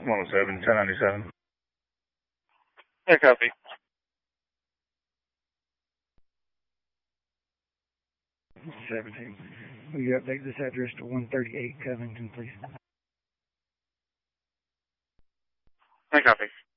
107, 1097. Yeah, copy. 17. Will you update this address to 138 Covington, please? Yeah, copy.